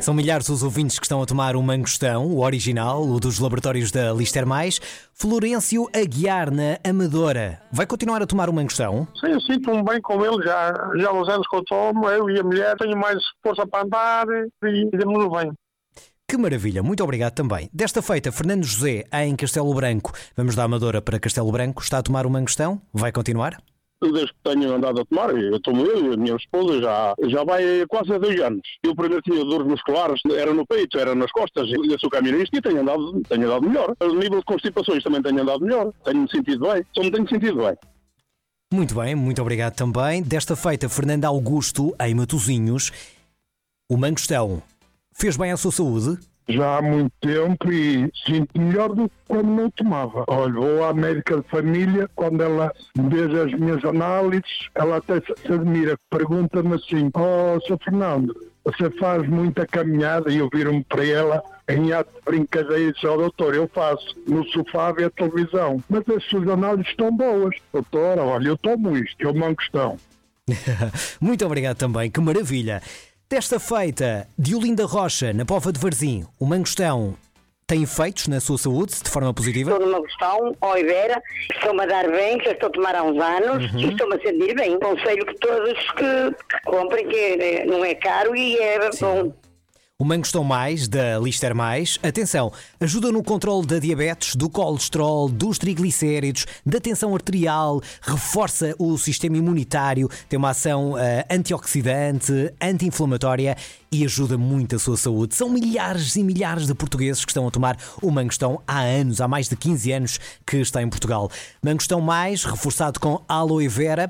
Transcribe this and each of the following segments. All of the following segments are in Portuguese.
São milhares os ouvintes que estão a tomar o Mangostão, o original, o dos laboratórios da Lister Mais. Florencio Aguiar, na Amadora. Vai continuar a tomar o Mangostão? Sim, eu sinto-me bem com ele, já há uns anos que eu tomo, eu e a mulher, tenho mais força para andar e demos-nos bem. Que maravilha, muito obrigado também. Desta feita, Fernando José, em Castelo Branco. Vamos da Amadora para Castelo Branco. Está a tomar o Mangostão? Vai continuar? Desde que tenho andado a tomar, eu tomo eu e a minha esposa já vai quase há 2 anos. Eu primeiro tinha dores musculares, era no peito, era nas costas, eu sou camionista e tenho andado melhor. O nível de constipações também tenho andado melhor, tenho-me sentido bem, só me tenho sentido bem. Muito bem, muito obrigado também. Desta feita, Fernando Augusto, em Matosinhos. O Mangostão fez bem à sua saúde? Já há muito tempo e sinto melhor do que quando não tomava. Olha, vou à médica de família, quando ela vê as minhas análises, ela até se admira, pergunta-me assim: Sr. Fernando, você faz muita caminhada? E eu viro-me para ela em ato de brincadeira e disse: doutor, eu faço no sofá a ver a televisão, mas as suas análises estão boas. Doutora, olha, eu tomo isto, eu Mangostão. Muito obrigado também, que maravilha. Desta feita, Diolinda Rocha, na Póvoa de Varzim, o Mangostão tem efeitos na sua saúde, de forma positiva? Estou no Mangostão, Oliveira, estou-me a dar bem, já estou a tomar há uns anos e estou-me a sentir bem. Aconselho que todos que comprem, que não é caro e é bom. O Mangostão Mais, da Lister Mais, atenção, ajuda no controle da diabetes, do colesterol, dos triglicéridos, da tensão arterial, reforça o sistema imunitário, tem uma ação antioxidante, anti-inflamatória e ajuda muito a sua saúde. São milhares e milhares de portugueses que estão a tomar o Mangostão há anos, há mais de 15 anos que está em Portugal. Mangostão Mais, reforçado com aloe vera.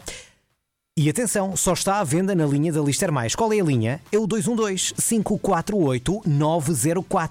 E atenção, só está à venda na linha da Lister Mais. Qual é a linha? É o 212 548 904.